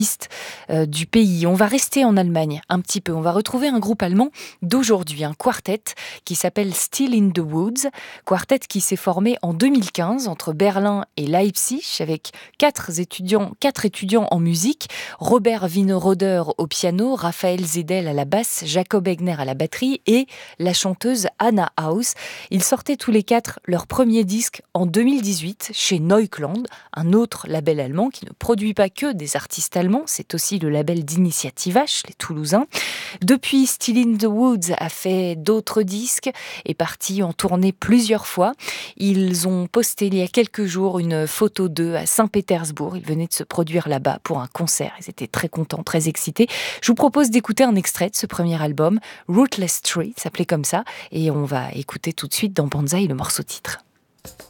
du pays. On va rester en Allemagne un petit peu. On va retrouver un groupe allemand d'aujourd'hui, un quartet qui s'appelle Still in the Woods, quartet qui s'est formé en 2015 entre Berlin et Leipzig avec quatre étudiants en musique, Robert Wienerroder au piano, Raphaël Zedel à la basse, Jacob Egner à la batterie et la chanteuse Anna Haus. Ils sortaient tous les quatre leur premier disque en 2018 chez Neukland, un autre label allemand qui ne produit pas que des artistes allemands, c'est aussi le label d'Initiative H, les Toulousains. Depuis, Still in the Woods a fait d'autres disques, est parti en tournée plusieurs fois. Ils ont posté il y a quelques jours une photo d'eux à Saint-Pétersbourg. Ils venaient de se produire là-bas pour un concert. Ils étaient très contents, très excités. Je vous propose d'écouter un extrait de ce premier album, Rootless Tree, s'appelait comme ça, et on va écouter tout de suite dans Banzai le morceau titre.